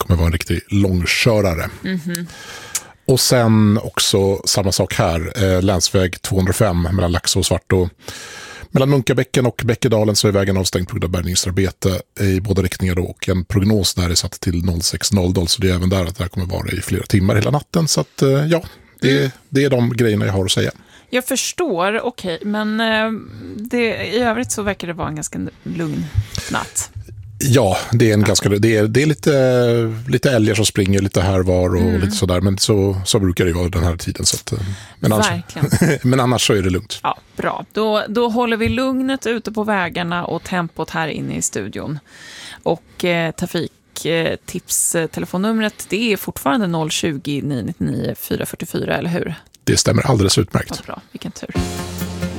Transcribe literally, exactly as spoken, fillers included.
kommer vara en riktig långkörare. Mm-hmm. Och sen också samma sak här, eh, länsväg tvåhundrafem mellan Laxå och Svartå. Mellan Munkabäcken och Bäckedalen så är vägen avstängd på grund av bärgningsarbete i båda riktningar då, och en prognos där är satt till sex noll noll, så det är även där att det här kommer vara i flera timmar hela natten. Så att eh, ja, det, mm. det är de grejerna jag har att säga. Jag förstår, okej, okay, men eh, det, i övrigt så verkar det vara en ganska lugn natt. Ja, det är en ja. ganska det är, det är lite lite älgar som springer lite här var och mm. lite sådär, men så så brukar det vara den här tiden, så att, men annars, men annars så är det lugnt. Ja, bra. Då då håller vi lugnet ute på vägarna och tempot här inne i studion. Och eh, trafiktips telefonnumret, det är fortfarande noll tjugo, nio nio nio, fyra fyra fyra, eller hur? Det stämmer alldeles utmärkt. Ja, bra. Vilken tur.